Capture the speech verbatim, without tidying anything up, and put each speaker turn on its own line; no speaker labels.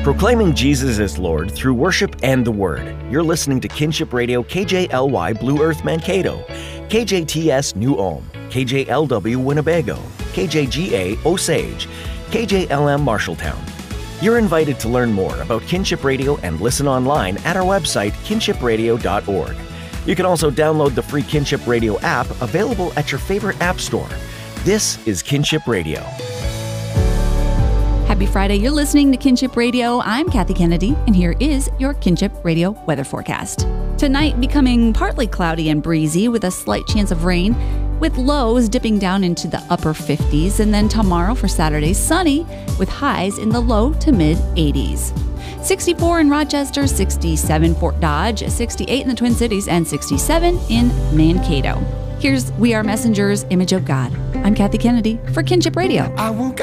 Proclaiming Jesus as Lord through worship and the Word. You're listening to Kinship Radio K J L Y Blue Earth Mankato, K J T S New Ulm, K J L W Winnebago, K J G A Osage, K J L M Marshalltown. You're invited to learn more about Kinship Radio and listen online at our website, kinship radio dot org. You can also download the free Kinship Radio app available at your favorite app store. This is Kinship Radio.
Happy Friday. You're listening to Kinship Radio. I'm Kathy Kennedy, and here is your Kinship Radio weather forecast. Tonight becoming partly cloudy and breezy with a slight chance of rain, with lows dipping down into the upper fifties, and then tomorrow for Saturday, sunny with highs in the low to mid eighties. sixty-four in Rochester, sixty-seven Fort Dodge, sixty-eight in the Twin Cities, and sixty-seven in Mankato. Here's We Are Messengers, Image of God. I'm Kathy Kennedy for Kinship Radio.
I won't